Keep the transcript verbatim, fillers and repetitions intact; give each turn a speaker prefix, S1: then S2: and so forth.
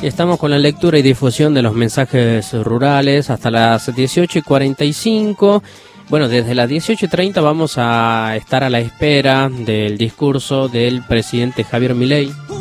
S1: Y estamos con la lectura y difusión de los mensajes rurales hasta las dieciocho y cuarenta y cinco. Bueno, desde las dieciocho y treinta vamos a estar a la espera del discurso del presidente Javier Milei.